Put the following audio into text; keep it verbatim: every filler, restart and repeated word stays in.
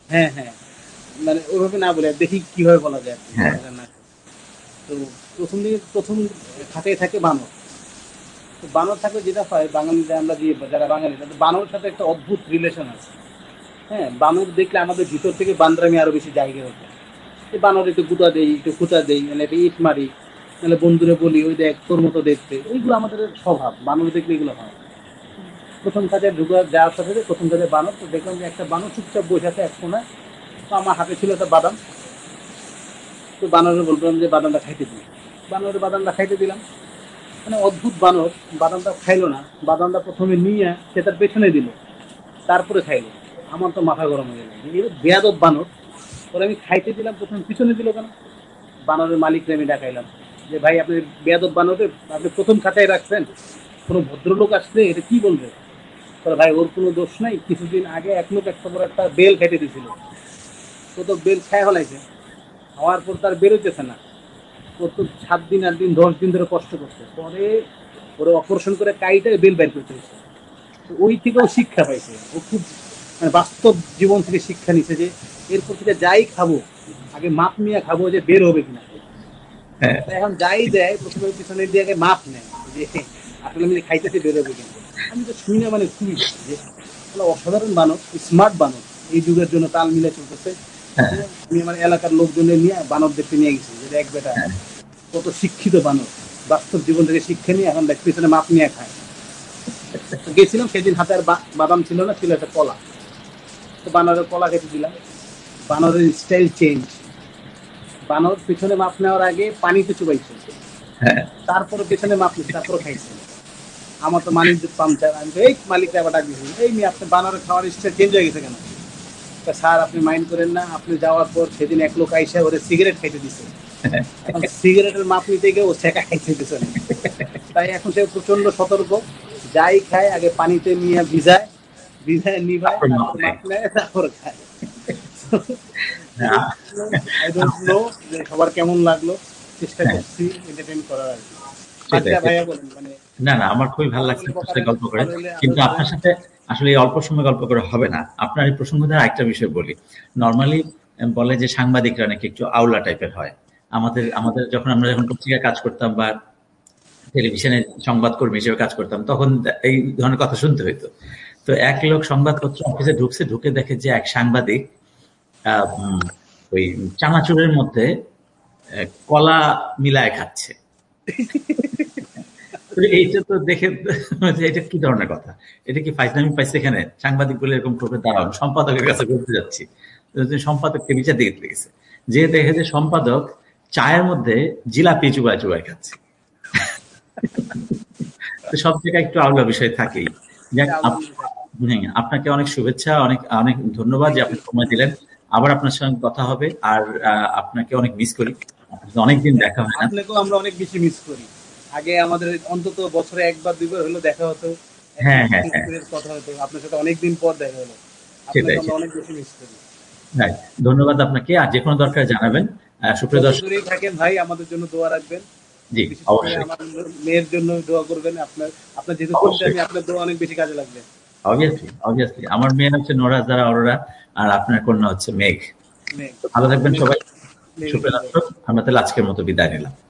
হ্যাঁ, হ্যাঁ। মানে ওইভাবে না বলে দেখি কিভাবে বলা যায় আরকি। হ্যাঁ। মজাটা না তো প্রথম দিকে প্রথম খাঁচায় থাকে বানর। তো বানর থাকলে যেটা হয় বাঙালিরা আমরা যে যারা বাঙালি তাদের বানরের সাথে একটা অদ্ভুত রিলেশন আছে। হ্যাঁ? বানর দেখলে আমাদের ভিতর থেকে বান্দরামি আরো বেশি জায়গা ওঠে। এই বানর একটু গুঁতা দেই, একটু খোঁচা দেই, মানে একটা ইট মারি, নাহলে বন্ধুরে বলি ওই দেখ তোর মতো দেখতে। এইগুলো আমাদের স্বভাব। বানর দেখলে এগুলো হয়। প্রথম কাজে ঢুকে যাওয়ার সাথে সাথে প্রথম কাজে বানর তো দেখলাম যে একটা বানর চুপচাপ বসে আছে এক কোনায়। তো আমার হাতে ছিল একটা বাদাম। তো বানরে বললাম যে বাদামটা খাইতে দিই। বানরের বাদামটা খাইতে দিলাম। মানে অদ্ভুত বানর বাদামটা খাইলো না। বাদামটা প্রথমে নিয়ে সে তার পেছনে দিল। তারপরে খাইলো। আমার তো মাথা গরম হয়ে গেল। এর বেয়াদব বানর। পরে আমি খাইতে দিলাম প্রথমে পিছনে দিল কেন? বানরের মালিককে আমি ডাকাইলাম যে ভাই আপনি বেয়াদব বানরে আপনি প্রথম খাঁচায় রাখছেন, কোনো ভদ্রলোক আসলে এটা কি বলবে? তাহলে ভাই ওর কোনো দোষ নাই, কিছুদিন আগে এক লোক একটা বড় একটা বেল খেতে দিছিল, ও তো বেল খায় হলাইছে, হওয়ার পর তার বেরোতেছে না, ও তো সাত দিন আট দিন দশ দিন ধরে কষ্ট করছে, পরে ওরে অপারেশন করে কাইটা বেল বের করতে হয়েছে। তো ওই থেকে ও শিক্ষা পাইছে, ও খুব মানে বাস্তব জীবন থেকে শিক্ষা নিছে যে এরপর থেকে যাই খাবো আগে মাপ নিয়ে খাবো যে বের হবে কিনা। হ্যাঁ। এখন যাই দেয় প্রথমে পিছনে দিয়ে আগে মাপ নেয় যে আসলে আমি খাইতেছি বেরোবে কিন্তু। আমি তো শুনি না মানে খুবই যে অসাধারণ বানর, স্মার্ট বানর, এই যুগের জন্য তাল মিলে চলতেছে। হ্যাঁ। আমি আমার এলাকার লোকজনের নিয়ে বানর দেখতে নিয়ে গেছি যে এক বেটা হ্যাঁ। কত শিক্ষিত বানর, বাস্তব জীবন থেকে শিক্ষা নিয়ে এখন দেখ পিছনে মাপ নিয়ে খায়। তো গেছিলাম সেদিন হাতে আর বাদাম ছিল না, ছিল একটা কলা। তো বানরের কলা খেতে দিলাম। বানরের স্টাইল চেঞ্জ, বানর পিছনে মাপ নেওয়ার আগে পানিতে চুবাইছে, হ্যাঁ। তারপরে পেছনে মাপ নিচ্ছে, তারপরে খাইছে। আমার তো মানিক পাংচার, আমি এই মালিকটা আবার ডাক দিয়েছি, এই মেয়ে আপনি বানরের খাওয়ার স্টাইল চেঞ্জ হয়ে গেছে কেন? স্যার আপনি মাইন্ড করেন না, আপনি যাওয়ার পর সেদিন এক লোক আইসা ওরে সিগারেট খাইতে দিছে, এখন সিগারেটের মাপ নিতে গিয়ে ও ছেঁকা খাইতে পিছনে। তাই এখন সে প্রচন্ড সতর্ক, যাই খায় আগে পানিতে নিয়ে ভিজায়, ভিজায় নিভায়, তারপর মাপ তারপর নেয়। মাপ নেয়, তারপর খায়। হ্যাঁ। আই ডোন্ট নো যে সবার কেমন লাগলো, চেষ্টা হ্যাঁ, করছি এন্টারটেইন করার আর কি। সেটাই বাকিটা ভাইয়া সেটাই। বলেন, মানে না না, আমার খুবই ভালো কথা লাগছে বলে আপনার বকার সাথে গল্প করে। ভালো হলে আরো কিন্তু বলেন। আপনার সাথে আসলে এই অল্প সময় গল্প করে হবে না। আপনার এই প্রসঙ্গ দ্বারা একটা বিষয় বলি। নরমালি বলে যে সাংবাদিকরা নাকি একটু আউলা টাইপের হয়। আমাদের আমাদের যখন আমরা যখন পত্রিকায় কাজ করতাম বা টেলিভিশনে সংবাদকর্মী হিসেবে কাজ করতাম তখন এই ধরনের কথা শুনতে হইতো। তো এক লোক সংবাদপত্র অফিসে ঢুকছে, ঢুকে দেখে যে এক সাংবাদিক আহ, উম, ওই চানাচুরের মধ্যে আহ, কলা মিলায় খাচ্ছে। তো এইটা তো দেখে যে এটা কি ধরনের কথা, এটা কি ফাইজলামি পাইছে এখানে, সাংবাদিক বলে এরকম করবে, দাঁড়ান সম্পাদকের কাছে করতে যাচ্ছি। তো তিনি সম্পাদককে বিচার দিকে গেছে, যে দেখে যে সম্পাদক চায়ের মধ্যে জিলাপি চুবায় চুবায় খাচ্ছে। তো সব জায়গায় একটু আলাদা বিষয় থাকেই। যাক, আপ- হ্যাঁ, আপনাকে অনেক শুভেচ্ছা, অনেক অনেক ধন্যবাদ যে থ্যাংক আপনি ইউ। সময় দিলেন। আবার আপনার সঙ্গে কথা হবে। আর আহ, আপনাকে অনেক মিস করি, আপনার সাথে অনেকদিন দেখা হয় না। আপনাকেও আমরা অনেক বেশি মিস করি। আগে আমাদের অন্তত বছরে একবার দুইবার হলেও দেখা হতো, হ্যাঁ একসাথে হ্যাঁ ফেস টু হ্যাঁ, ফেস কথা হতো, আপনার সাথে অনেকদিন পর দেখা হলো। আপনাকে সেটাই আমরা সেটাই। অনেক বেশি মিস করি। রাইট, ধন্যবাদ আপনাকে। আর যে কোনো দরকার জানাবেন। আহ, সুপ্রিয় যত দর্শক। দূরেই থাকেন ভাই আমাদের জন্য দোয়া রাখবেন, জি, বিশেষ করে অবশ্যই। আমার মেয়ের জন্য দোয়া করবেন। আপনার আপনার যেহেতু শুনতে অবশ্যই, আমি, আপনার দোয়া অনেক বেশি কাজে লাগবে। Obviously obviously. আমার মেয়ে হচ্ছে নোরা যারা অরোরা, আর আপনার কন্যা হচ্ছে মেঘ। মেঘ। তো ভালো থাকবেন মেঘ, সবাই। মেঘের সুপ্রিয় জন্য দোয়া। দর্শক, আমরা তাহলে আজকের মতো বিদায় নিলাম।